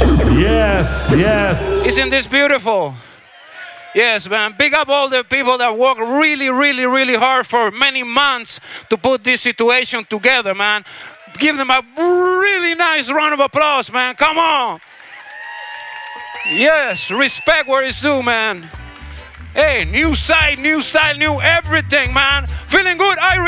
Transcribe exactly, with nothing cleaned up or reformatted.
Yes, yes. Isn't this beautiful? Yes, man. Big up all the people that work really, really, really hard for many months to put this situation together, man. Give them a really nice round of applause, man. Come on. Yes, respect where it's due, man. Hey, new site, new style, new everything, man. Feeling good, Irish.